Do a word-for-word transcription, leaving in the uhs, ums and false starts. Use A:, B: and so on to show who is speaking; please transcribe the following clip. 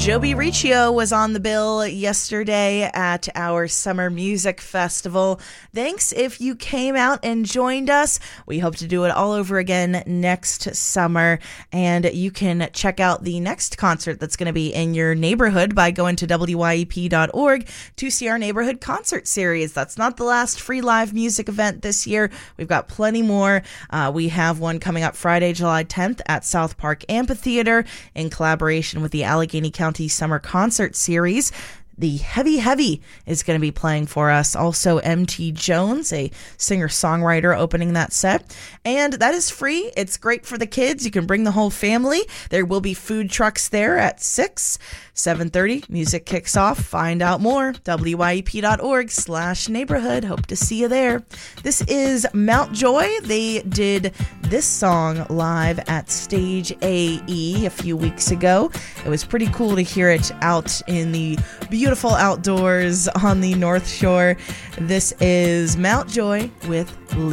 A: Joby Riccio was on the bill yesterday at our Summer Music Festival. Thanks if you came out and joined us. We hope to do it all over again next summer. And you can check out the next concert that's going to be in your neighborhood by going to W Y E P dot org to see our neighborhood concert series. That's not the last free live music event this year. We've got plenty more. Uh, we have one coming up Friday, July tenth at South Park Amphitheater in collaboration with the Allegheny County Summer Concert Series. The Heavy Heavy is going to be playing for us. Also, M T Jones, a singer-songwriter, opening that set. And that is free. It's great for the kids. You can bring the whole family. There will be food trucks there at six. seven thirty, music kicks off. Find out more. W Y E P dot org slash neighborhood. Hope to see you there. This is Mount Joy. They did this song live at Stage A E a few weeks ago. It was pretty cool to hear it out in the beautiful outdoors on the North Shore. This is Mount Joy with Lee.